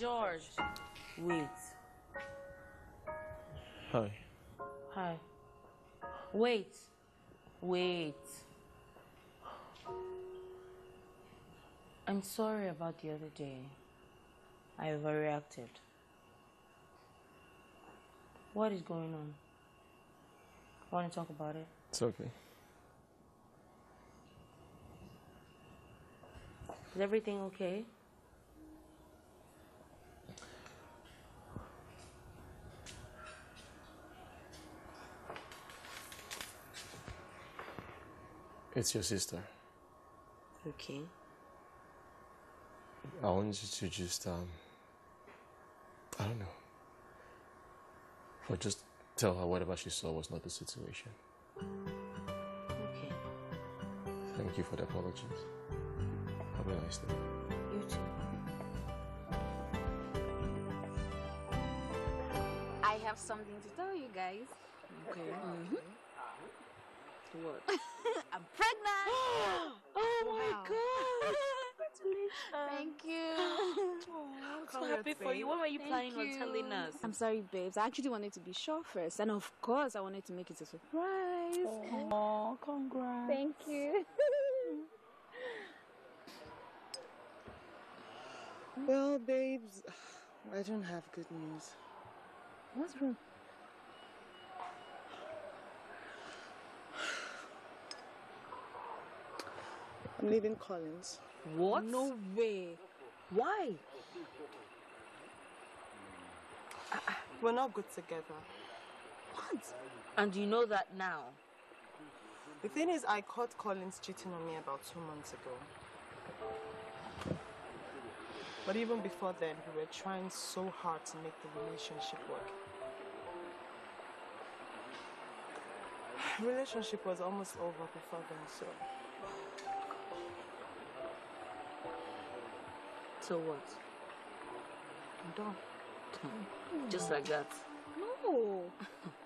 George. Wait. Hi. Hi. Wait. Wait. I'm sorry about the other day. I overreacted. What is going on? Want to talk about it? It's okay. Is everything okay? It's your sister. Okay. I want you to just, I don't know. Or just tell her whatever she saw was not the situation. Okay. Thank you for the apologies. Have a nice day. You too. I have something to tell you guys. Okay. What? I'm pregnant. Oh my God! Congratulations. Thank you. I'm so happy for you. When were you planning on telling us? I'm sorry, babes. I actually wanted to be sure first. And of course, I wanted to make it a surprise. Oh, congrats. Thank you. Well, babes, I don't have good news. What's wrong? I'm leaving Collins. What? No way. Why? We're not good together. What? And you know that now? The thing is, I caught Collins cheating on me about 2 months ago. But even before then, we were trying so hard to make the relationship work. Relationship was almost over before then, so... So what? I'm done. Just like that. No.